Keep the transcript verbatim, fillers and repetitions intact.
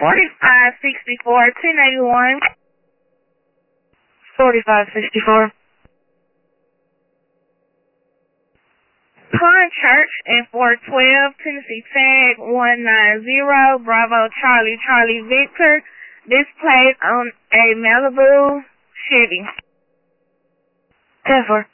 forty-five sixty-four, ten eighty-one. forty-five sixty-four. Pond Church and four twelve, Tennessee tag one nine zero, Bravo Charlie Charlie Victor. This played on a Malibu Chevy. ten four.